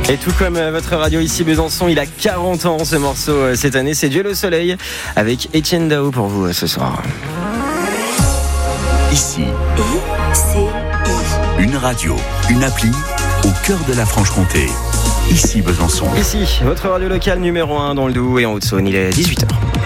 Et tout comme votre radio ici Besançon, il a 40 ans ce morceau cette année, c'est Dieu le soleil avec Etienne Dao pour vous ce soir. Ici, une radio, une appli au cœur de la Franche-Comté. Ici Besançon. Ici, votre radio locale numéro 1 dans le Doubs et en Haute-Saône, il est 18h.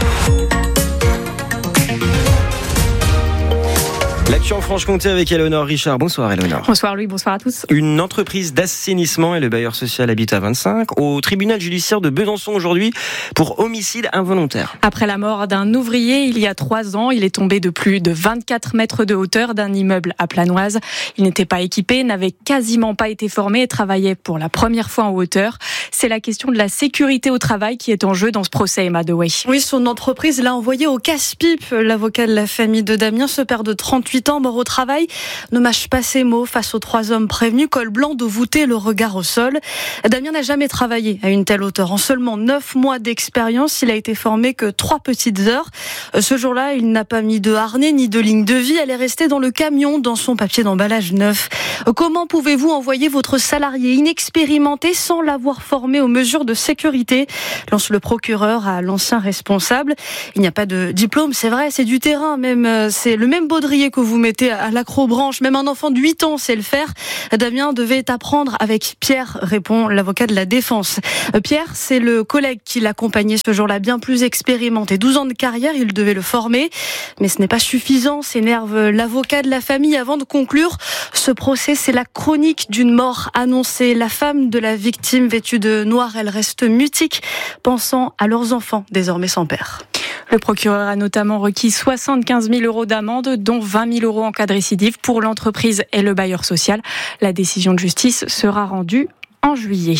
L'actu en Franche-Comté avec Éléonore Richard. Bonsoir Éléonore. Bonsoir Louis, bonsoir à tous. Une entreprise d'assainissement et le bailleur social Habitat 25 au tribunal judiciaire de Besançon aujourd'hui pour homicide involontaire. Après la mort d'un ouvrier il y a 3 ans, il est tombé de plus de 24 mètres de hauteur d'un immeuble à Planoise. Il n'était pas équipé, n'avait quasiment pas été formé et travaillait pour la première fois en hauteur. C'est la question de la sécurité au travail qui est en jeu dans ce procès, Emma Dewey. Oui, son entreprise l'a envoyé au casse-pipe. L'avocat de la famille de Damien, ce père de 38 ans, mort au travail, ne mâche pas ses mots face aux 3 hommes prévenus, col blanc, dos voûté, le regard au sol. Damien n'a jamais travaillé à une telle hauteur. En seulement 9 mois d'expérience, il a été formé que 3 petites heures. Ce jour-là, il n'a pas mis de harnais ni de ligne de vie. Elle est restée dans le camion, dans son papier d'emballage neuf. Comment pouvez-vous envoyer votre salarié inexpérimenté sans l'avoir formé aux mesures de sécurité ? Lance le procureur à l'ancien responsable. Il n'y a pas de diplôme, c'est vrai, c'est du terrain. Même, c'est le même baudrier que vous mettez à l'acrobranche. Même un enfant de 8 ans sait le faire. Damien devait apprendre avec Pierre, répond l'avocat de la défense. Pierre, c'est le collègue qui l'accompagnait ce jour-là, bien plus expérimenté. 12 ans de carrière, il devait le former. Mais ce n'est pas suffisant, s'énerve l'avocat de la famille. Avant de conclure, ce procès, c'est la chronique d'une mort annoncée. La femme de la victime, vêtue de noir, elle reste mutique, pensant à leurs enfants, désormais sans père. Le procureur a notamment requis 75 000 € d'amende, dont 20 000 € en cas de récidive pour l'entreprise et le bailleur social. La décision de justice sera rendue en juillet.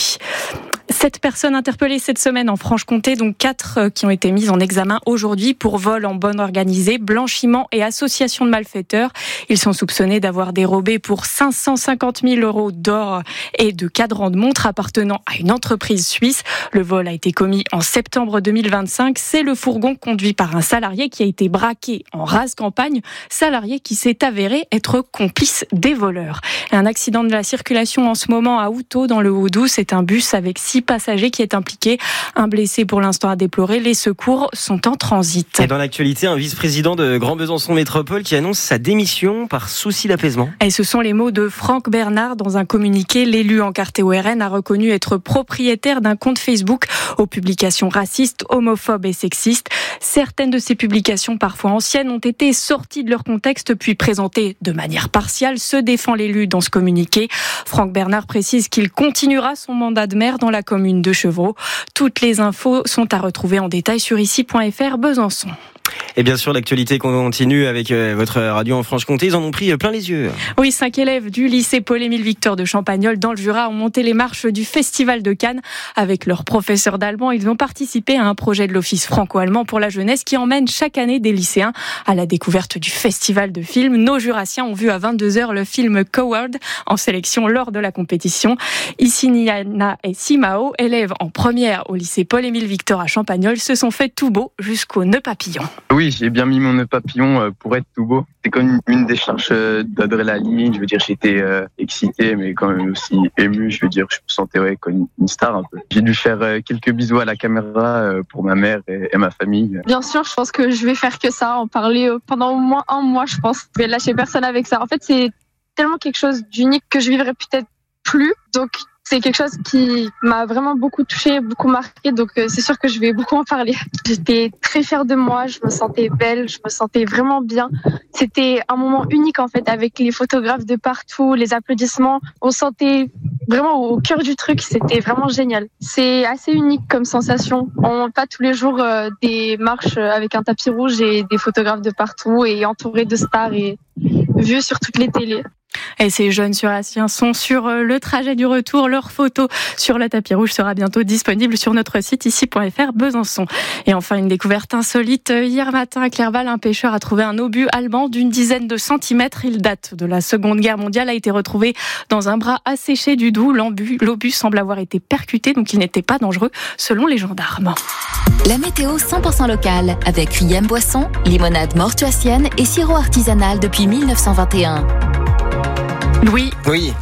7 personnes interpellées cette semaine en Franche-Comté, dont 4 qui ont été mises en examen aujourd'hui pour vol en bande organisée, blanchiment et association de malfaiteurs. Ils sont soupçonnés d'avoir dérobé pour 550 000 € d'or et de cadrans de montre appartenant à une entreprise suisse. Le vol a été commis en septembre 2025. C'est le fourgon conduit par un salarié qui a été braqué en rase campagne, salarié qui s'est avéré être complice des voleurs. Un accident de la circulation en ce moment à Houtot, dans le Haut-Doubs. C'est un bus avec 6 passagers qui est impliqué. Un blessé pour l'instant à déplorer. Les secours sont en transit. Et dans l'actualité, un vice-président de Grand Besançon Métropole qui annonce sa démission par souci d'apaisement. Et ce sont les mots de Franck Bernard dans un communiqué. L'élu encarté au RN a reconnu être propriétaire d'un compte Facebook aux publications racistes, homophobes et sexistes. Certaines de ces publications, parfois anciennes, ont été sorties de leur contexte puis présentées de manière partiale. Se défend l'élu dans ce communiqué. Franck Bernard précise qu'il continuera son mandat de maire dans la commune de Chevreau. Toutes les infos sont à retrouver en détail sur ici.fr Besançon. Et bien sûr, l'actualité continue avec votre radio en Franche-Comté. Ils en ont pris plein les yeux. Oui, 5 élèves du lycée Paul-Émile Victor de Champagnole dans le Jura ont monté les marches du Festival de Cannes. Avec leur professeur d'allemand, ils ont participé à un projet de l'Office franco-allemand pour la jeunesse qui emmène chaque année des lycéens à la découverte du festival de films. Nos Jurassiens ont vu à 22h le film Coward en sélection lors de la compétition. Ici, Niana et Simao, élèves en première au lycée Paul-Émile Victor à Champagnole, se sont fait tout beau jusqu'au nœud papillon. Oui, j'ai bien mis mon nœud papillon pour être tout beau. C'est comme une décharge d'adrénaline. Je veux dire, j'étais excité, mais quand même aussi ému. Je veux dire, je me sentais comme une star un peu. J'ai dû faire quelques bisous à la caméra pour ma mère et ma famille. Bien sûr, je pense que je vais faire que ça, en parler pendant au moins 1 mois, je pense. Je vais lâcher personne avec ça. En fait, c'est tellement quelque chose d'unique que je vivrai peut-être plus. Donc, c'est quelque chose qui m'a vraiment beaucoup touchée, beaucoup marquée, donc c'est sûr que je vais beaucoup en parler. J'étais très fière de moi, je me sentais belle, je me sentais vraiment bien. C'était un moment unique en fait, avec les photographes de partout, les applaudissements. On sentait vraiment au cœur du truc, c'était vraiment génial. C'est assez unique comme sensation. On n'a pas tous les jours des marches avec un tapis rouge et des photographes de partout et entourés de stars et vus sur toutes les télés. Et ces jeunes Jurassiens sont sur le trajet du retour. Leur photo sur le tapis rouge sera bientôt disponible sur notre site ici.fr Besançon. Et enfin, une découverte insolite. Hier matin à Clerval, un pêcheur a trouvé un obus allemand d'une dizaine de centimètres. Il date de la Seconde Guerre mondiale, a été retrouvé dans un bras asséché du Doubs. L'obus semble avoir été percuté, donc il n'était pas dangereux selon les gendarmes. La météo 100% locale avec Riem Boisson, limonade mortuacienne et sirop artisanal depuis 1921. Louis. Oui.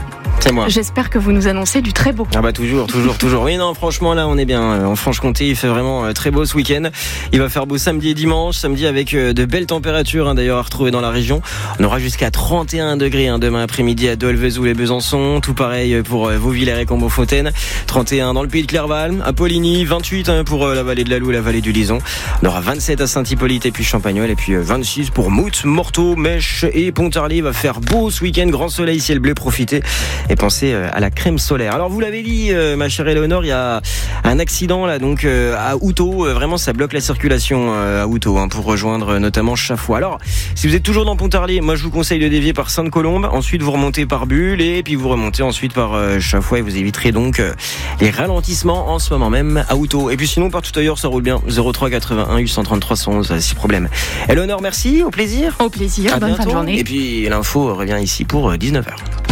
C'est moi. J'espère que vous nous annoncez du très beau. Ah bah toujours. Oui non, franchement là on est bien en Franche-Comté, il fait vraiment très beau ce week-end. Il va faire beau samedi et dimanche, samedi avec de belles températures d'ailleurs à retrouver dans la région. On aura jusqu'à 31 degrés demain après-midi à Dolvezoul et Besançon, tout pareil pour Vauvillers et Combeaufontaine, 31 dans le pays de Clerval, à Poligny, 28 pour la vallée de la Loue, la vallée du Lison. On aura 27 à Saint-Hippolyte et puis Champagnole et puis 26 pour Mout, Morteau, Mèche et Pontarlier. Il va faire beau ce week-end, grand soleil, ciel bleu, profitez et pensez à la crème solaire. Alors vous l'avez dit ma chère Éléonore, il y a un accident là donc à Houtot, vraiment ça bloque la circulation à Houtot pour rejoindre notamment Chaffois. Alors si vous êtes toujours dans Pontarlier, moi je vous conseille de dévier par Sainte-Colombe, ensuite vous remontez par Bulle et puis vous remontez ensuite par Chaffois et vous éviterez donc les ralentissements en ce moment même à Houtot. Et puis sinon partout ailleurs ça roule bien, 03 81 833 111 si problème. Éléonore, merci, au plaisir. Au plaisir, bonne fin de journée. Et puis l'info revient ici pour 19h.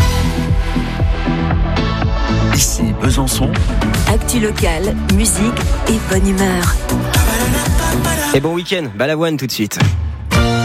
Ici Besançon. Actu locale, musique et bonne humeur. Et bon week-end, Balavoine tout de suite.